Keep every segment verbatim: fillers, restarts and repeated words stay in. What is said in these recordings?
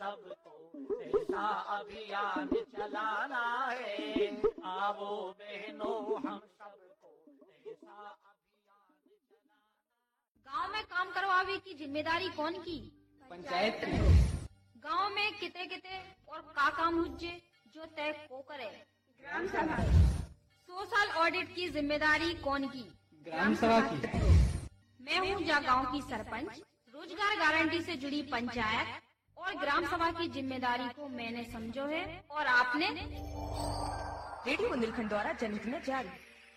सबको ऐसा अभियान चलाना है। आओ बहनों हम सबको ऐसा अभियान चलाना। गांव में काम करवावे की जिम्मेदारी कौन की? पंचायत की। गांव में किते किते और का काम हुज्जे जो तय को करे? ग्राम सभा। सोशल ऑडिट की जिम्मेदारी कौन की? ग्राम सभा की। मैं हूँ जा गांव की सरपंच। रोजगार गारंटी से जुड़ी पंचायत और ग्राम सभा की जिम्मेदारी को मैंने समझो है और आपने? रेडियो बुंदेलखंड द्वारा जनहित में जारी।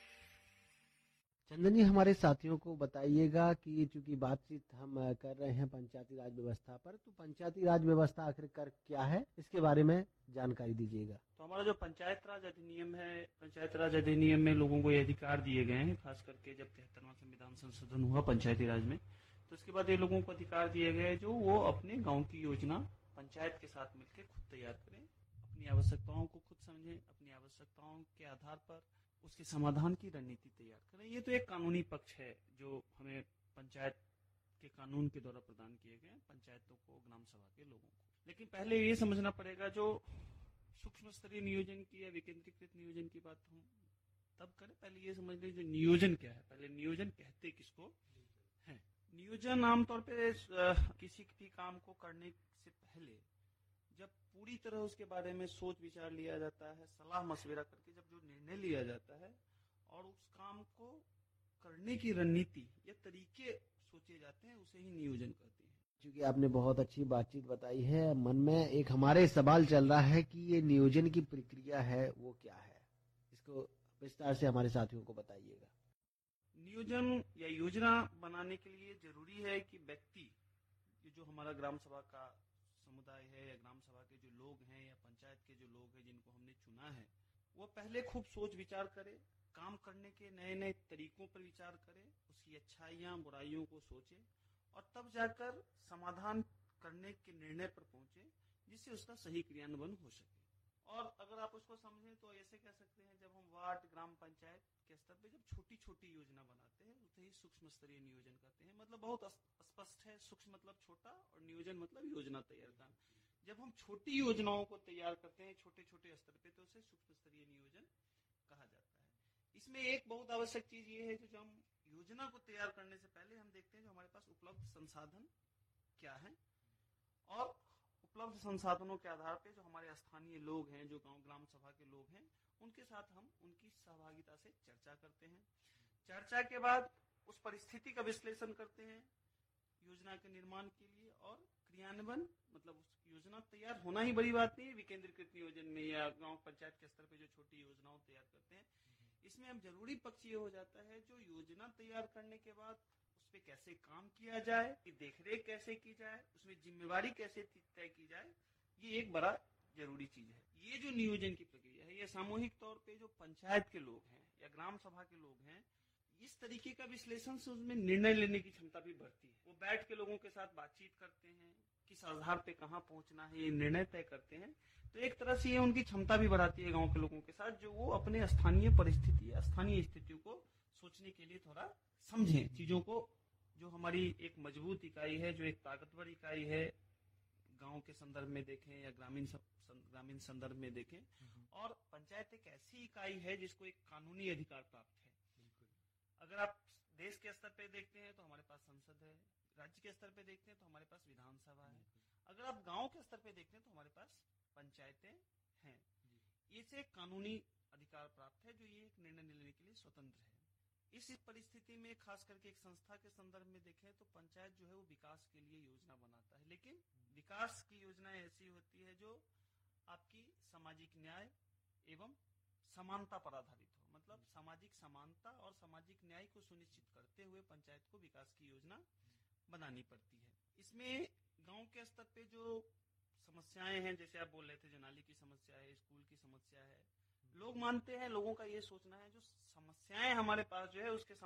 चंदनी, हमारे साथियों को बताइएगा कि चूंकि बातचीत हम कर रहे हैं पंचायती राज व्यवस्था पर, तो पंचायती राज व्यवस्था आखिरकार क्या है, इसके बारे में जानकारी दीजिएगा। तो हमारा जो पंचायत राज अधिनियम है, पंचायत राज अधिनियम में लोगों को ये अधिकार दिए गए हैं, खास करके जब तिहत्तरवां संविधान संशोधन हुआ पंचायती राज में, तो उसके बाद ये लोगों को अधिकार दिए गए जो वो अपने गाँव की योजना पंचायत के साथ मिलकर खुद तैयार करें, अपनी आवश्यकताओं को खुद समझें, अपनी आवश्यकताओं के आधार पर उसके समाधान की रणनीति तैयार करें। ये तो एक कानूनी पक्ष है जो हमें पंचायत के कानून के द्वारा प्रदान किए गए पंचायतों को, ग्राम सभा के लोगों को। लेकिन पहले ये समझना पड़ेगा, जो सूक्ष्म स्तरीय नियोजन की या विकेंद्रीकृत नियोजन की बात हम तब करें, पहले ये समझ लें जो नियोजन क्या है। पहले नियोजन कहते किसको है? नियोजन आमतौर पे किसी भी काम को करने से पहले जब पूरी तरह उसके बारे में सोच विचार लिया जाता है, सलाह मशविरा करके जब जो निर्णय लिया जाता है और उस काम को करने की रणनीति या तरीके सोचे जाते हैं, उसे ही नियोजन कहते हैं। क्योंकि आपने बहुत अच्छी बातचीत बताई है, मन में एक हमारे सवाल चल रहा है कि ये नियोजन की प्रक्रिया है वो क्या है, इसको विस्तार से हमारे साथियों को बताइएगा। नियोजन या योजना बनाने के लिए जरूरी है कि व्यक्ति, ये जो हमारा ग्राम सभा का समुदाय है या ग्राम सभा के जो लोग हैं या पंचायत के जो लोग हैं जिनको हमने चुना है, वो पहले खूब सोच विचार करे, काम करने के नए नए तरीकों पर विचार करे, उसकी अच्छाइयाँ बुराइयों को सोचे और तब जाकर समाधान करने के निर्णय पर पहुंचे जिससे उसका सही क्रियान्वयन हो सके। और अगर आप उसको समझें तो ऐसे कह सकते हैं, जब हम वार्ड ग्राम पंचायत के स्तर पे जब छोटी छोटी योजना बनाते हैं उसे ही सूक्ष्म स्तरीय नियोजन कहते हैं। मतलब बहुत स्पष्ट है, सूक्ष्म मतलब छोटा और नियोजन मतलब योजना तैयार करना। जब हम छोटी योजनाओं को तैयार करते हैं छोटे छोटे स्तर पे, तो उसे सूक्ष्म स्तरीय नियोजन कहा जाता है। इसमें एक बहुत आवश्यक चीज ये है, जो हम योजना को तैयार करने से पहले हम देखते हैं जो हमारे पास उपलब्ध संसाधन क्या है, और उपलब्ध संसाधनों के आधार पे जो हमारे स्थानीय लोग हैं, जो गांव ग्राम सभा के लोग हैं, उनके साथ हम उनकी सहभागिता से चर्चा करते हैं। चर्चा के बाद उस परिस्थिति का विश्लेषण करते हैं योजना के निर्माण के लिए, और क्रियान्वयन मतलब उस योजना तैयार होना ही बड़ी बात नहीं है। विकेंद्रीकृत नियोजन में या गांव पंचायत के स्तर पे जो छोटी योजनाओं तैयार करते हैं, इसमें हम जरूरी पक्ष ये हो जाता है जो योजना तैयार करने के बाद उस पे कैसे काम किया जाए, देखरेख कैसे की जाए, उसमें जिम्मेवारी कैसे तय की जाए, ये एक बड़ा जरूरी चीज है। ये जो नियोजन की प्रक्रिया है, ये सामूहिक तौर पे जो पंचायत के लोग हैं या ग्राम सभा के लोग हैं, इस तरीके का विश्लेषण से उसमें निर्णय लेने की क्षमता भी बढ़ती है। वो बैठ के लोगों के साथ बातचीत करते हैं, किस आधार पे कहाँ पहुंचना है, ये निर्णय तय करते हैं। तो एक तरह से ये उनकी क्षमता भी बढ़ाती है गाँव के लोगों के साथ, जो वो अपने स्थानीय परिस्थिति स्थानीय स्थितियों को सोचने के लिए थोड़ा समझें चीजों को। जो हमारी एक मजबूत इकाई है, जो एक ताकतवर इकाई है, गांव के संदर्भ में देखें या ग्रामीण ग्रामीण संदर्भ में देखें, और पंचायत एक ऐसी इकाई है जिसको एक कानूनी अधिकार प्राप्त है। अगर आप देश के स्तर पे देखते हैं तो हमारे पास संसद है, राज्य के स्तर पे देखते हैं तो हमारे पास विधानसभा है, अगर आप गांव के स्तर पे देखते हैं तो हमारे पास पंचायतें हैं। इसे कानूनी अधिकार प्राप्त है जो ये एक निर्णय लेने के लिए स्वतंत्र है। इस परिस्थिति में खास करके एक संस्था के संदर्भ में देखें तो पंचायत जो है वो विकास के लिए योजना बनाता है, लेकिन विकास की योजनाएं ऐसी होती है जो आपकी सामाजिक न्याय एवं समानता पर आधारित हो। मतलब सामाजिक समानता और सामाजिक न्याय को सुनिश्चित करते हुए पंचायत को विकास की योजना बनानी पड़ती है। इसमें गांव के स्तर पे जो समस्याएं हैं, जैसे आप बोल रहे थे, जो नाली की समस्या है, स्कूल की समस्या है, लोग मानते हैं, लोगों का ये सोचना है जो समस्याएं हमारे पास जो है उसके